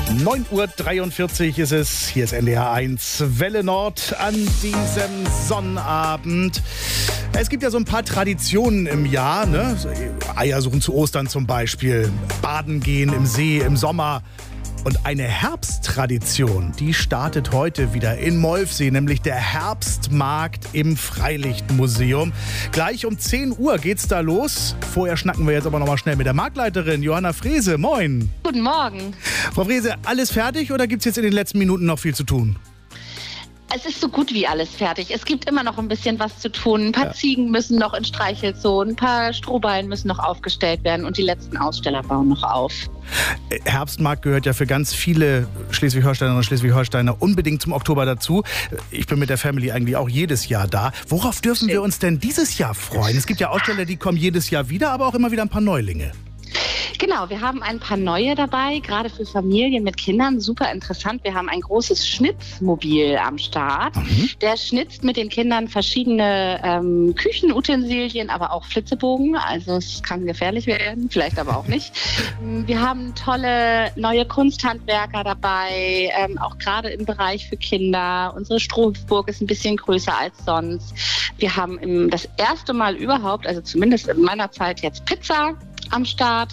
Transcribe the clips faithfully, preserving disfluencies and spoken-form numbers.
neun Uhr dreiundvierzig ist es. Hier ist N D R eins Welle Nord an diesem Sonnabend. Es gibt ja so ein paar Traditionen im Jahr, ne? Eiersuchen zu Ostern zum Beispiel, baden gehen im See im Sommer. Und eine Herbsttradition, die startet heute wieder in Molfsee, nämlich der Herbstmarkt im Freilichtmuseum. Gleich um zehn Uhr geht's da los. Vorher schnacken wir jetzt aber noch mal schnell mit der Marktleiterin Johanna Frese. Moin. Guten Morgen. Frau Frese, alles fertig oder gibt's jetzt in den letzten Minuten noch viel zu tun? Es ist so gut wie alles fertig. Es gibt immer noch ein bisschen was zu tun. Ein paar Ja. Ziegen müssen noch in Streichelzonen, ein paar Strohballen müssen noch aufgestellt werden und die letzten Aussteller bauen noch auf. Herbstmarkt gehört ja für ganz viele Schleswig-Holsteinerinnen und Schleswig-Holsteiner unbedingt zum Oktober dazu. Ich bin mit der Family eigentlich auch jedes Jahr da. Worauf dürfen wir uns denn dieses Jahr freuen? Es gibt ja Aussteller, die kommen jedes Jahr wieder, aber auch immer wieder ein paar Neulinge. Genau, wir haben ein paar neue dabei, gerade für Familien mit Kindern. Super interessant. Wir haben ein großes Schnitzmobil am Start. Mhm. Der schnitzt mit den Kindern verschiedene ähm, Küchenutensilien, aber auch Flitzebogen. Also es kann gefährlich werden, vielleicht aber auch nicht. Wir haben tolle neue Kunsthandwerker dabei, ähm, auch gerade im Bereich für Kinder. Unsere Strohburg ist ein bisschen größer als sonst. Wir haben im, das erste Mal überhaupt, also zumindest in meiner Zeit jetzt Pizza am Start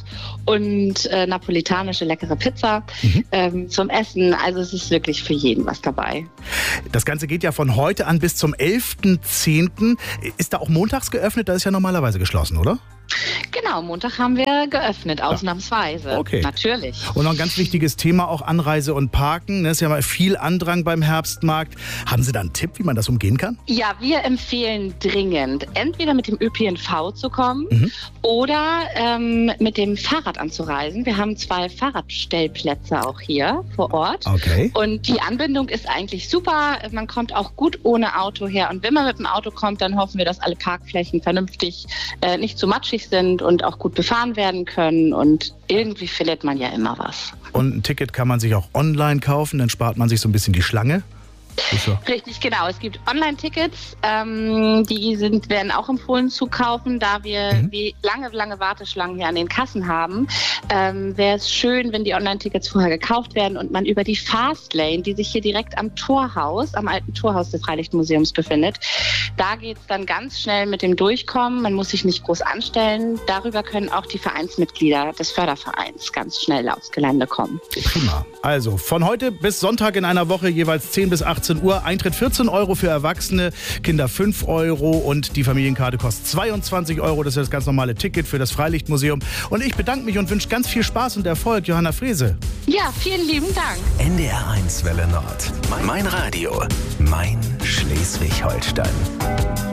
und äh, napolitanische leckere Pizza mhm. ähm, zum Essen. Also es ist wirklich für jeden was dabei. Das Ganze geht ja von heute an bis zum elften zehnten Ist da auch montags geöffnet? Da ist ja normalerweise geschlossen, oder? Genau, Montag haben wir geöffnet, ausnahmsweise. Okay. Natürlich. Und noch ein ganz wichtiges Thema, auch Anreise und Parken. Es ist ja mal viel Andrang beim Herbstmarkt. Haben Sie da einen Tipp, wie man das umgehen kann? Ja, wir empfehlen dringend, entweder mit dem Ö P N V zu kommen mhm. oder ähm, mit dem Fahrrad anzureisen. Wir haben zwei Fahrradstellplätze auch hier vor Ort. Okay. Und die Anbindung ist eigentlich super. Man kommt auch gut ohne Auto her. Und wenn man mit dem Auto kommt, dann hoffen wir, dass alle Parkflächen vernünftig äh, nicht zu matschig sind und auch gut befahren werden können. Und irgendwie findet man ja immer was. Und ein Ticket kann man sich auch online kaufen, dann spart man sich so ein bisschen die Schlange. So. Richtig, genau. Es gibt Online-Tickets, ähm, die sind, werden auch empfohlen zu kaufen, da wir mhm. wie lange, lange Warteschlangen hier an den Kassen haben. Ähm, wäre es schön, wenn die Online-Tickets vorher gekauft werden und man über die Fastlane, die sich hier direkt am Torhaus, am alten Torhaus des Freilichtmuseums befindet, da geht es dann ganz schnell mit dem Durchkommen. Man muss sich nicht groß anstellen. Darüber können auch die Vereinsmitglieder des Fördervereins ganz schnell aufs Gelände kommen. Prima. Also von heute bis Sonntag in einer Woche jeweils zehn bis achtzehn Uhr. Eintritt vierzehn Euro für Erwachsene, Kinder fünf Euro und die Familienkarte kostet zweiundzwanzig Euro. Das ist das ganz normale Ticket für das Freilichtmuseum. Und ich bedanke mich und wünsche ganz viel Spaß und Erfolg, Johanna Frese. Ja, vielen lieben Dank. N D R eins Welle Nord. Mein Radio. Mein Schleswig-Holstein.